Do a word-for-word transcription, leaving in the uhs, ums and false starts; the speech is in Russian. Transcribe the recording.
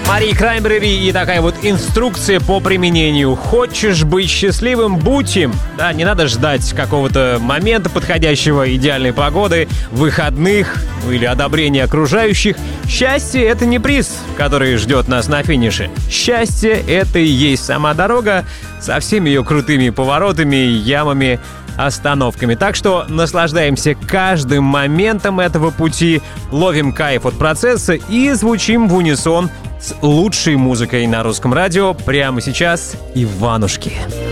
Мари Краймбрери и такая вот инструкция по применению. Хочешь быть счастливым — будь им. Да, не надо ждать какого-то момента подходящего, идеальной погоды, выходных, ну или одобрения окружающих. Счастье — это не приз, который ждет нас на финише. Счастье — это и есть сама дорога со всеми ее крутыми поворотами, ямами, остановками. Так что наслаждаемся каждым моментом этого пути, ловим кайф от процесса и звучим в унисон с лучшей музыкой на русском радио прямо сейчас. Иванушки.